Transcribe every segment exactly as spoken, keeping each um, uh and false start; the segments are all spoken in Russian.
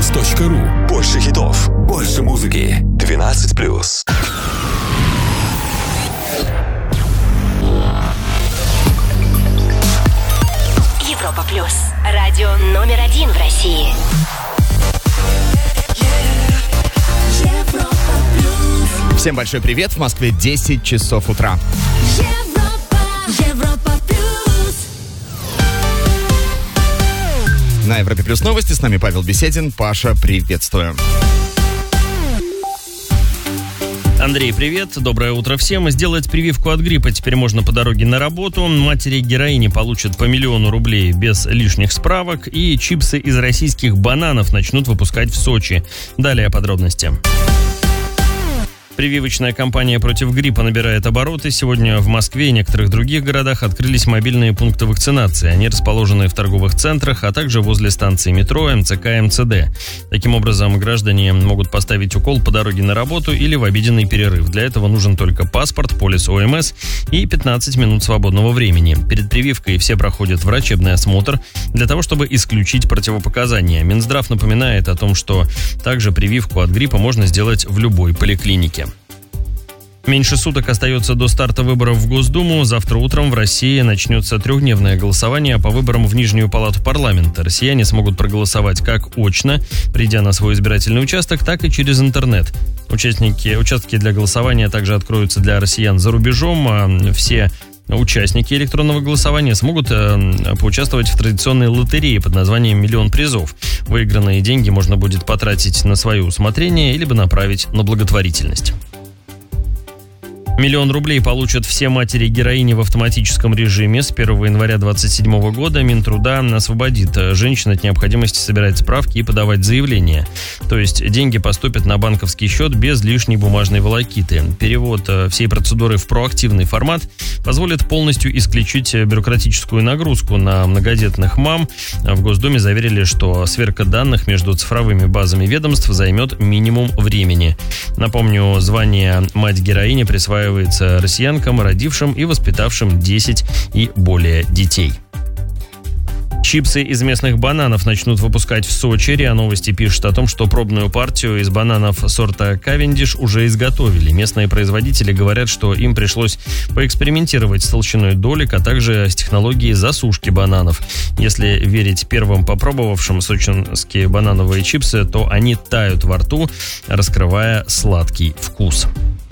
точка ру. Больше хитов, больше музыки. двенадцать плюс. Европа плюс. Радио номер один в России. Всем большой привет. В Москве десять часов утра. Европа, Европа плюс. На Европе плюс новости. С нами Павел Беседин. Паша, приветствую. Андрей, привет. Доброе утро всем. Сделать прививку от гриппа теперь можно по дороге на работу. Матери-героини получат по миллиону рублей без лишних справок. И чипсы из российских бананов начнут выпускать в Сочи. Далее подробности. Прививочная кампания против гриппа набирает обороты. Сегодня в Москве и некоторых других городах открылись мобильные пункты вакцинации. Они расположены в торговых центрах, а также возле станции метро, эм цэ ка, эм цэ дэ. Таким образом, граждане могут поставить укол по дороге на работу или в обеденный перерыв. Для этого нужен только паспорт, полис о эм эс и пятнадцать минут свободного времени. Перед прививкой все проходят врачебный осмотр для того, чтобы исключить противопоказания. Минздрав напоминает о том, что также прививку от гриппа можно сделать в любой поликлинике. Меньше суток остается до старта выборов в Госдуму. Завтра утром в России начнется трехдневное голосование по выборам в Нижнюю палату парламента. Россияне смогут проголосовать как очно, придя на свой избирательный участок, так и через интернет. Участники, участки для голосования также откроются для россиян за рубежом. А все участники электронного голосования смогут э, поучаствовать в традиционной лотерее под названием «Миллион призов». Выигранные деньги можно будет потратить на свое усмотрение либо направить на благотворительность. Миллион рублей получат все матери-героини в автоматическом режиме. С первого января две тысячи двадцать седьмого года Минтруда освободит женщин от необходимости собирать справки и подавать заявления. То есть деньги поступят на банковский счет без лишней бумажной волокиты. Перевод всей процедуры в проактивный формат позволит полностью исключить бюрократическую нагрузку на многодетных мам. В Госдуме заверили, что сверка данных между цифровыми базами ведомств займет минимум времени. Напомню, звание «Мать-героиня» присваивается россиянкам, родившим и воспитавшим десять и более детей. Чипсы из местных бананов начнут выпускать в Сочи. РИА Новости пишет о том, что пробную партию из бананов сорта Кавендиш уже изготовили. Местные производители говорят, что им пришлось поэкспериментировать с толщиной долек, а также с технологией засушки бананов. Если верить первым попробовавшим сочинские банановые чипсы, то они тают во рту, раскрывая сладкий вкус.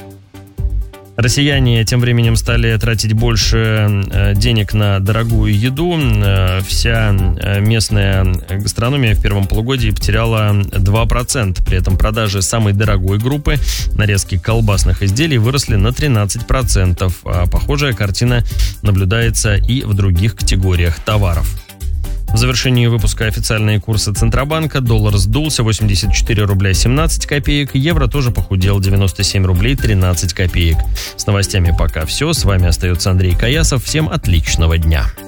Россияне тем временем стали тратить больше денег на дорогую еду. Вся местная гастрономия в первом полугодии потеряла два процента. При этом продажи самой дорогой группы, нарезки колбасных изделий, выросли на тринадцать процентов. А похожая картина наблюдается и в других категориях товаров. В завершении выпуска официальные курсы Центробанка. Доллар сдулся восемьдесят четыре рубля семнадцать копеек. Евро тоже похудел девяносто семь рублей тринадцать копеек. С новостями пока все. С вами остается Андрей Каясов. Всем отличного дня.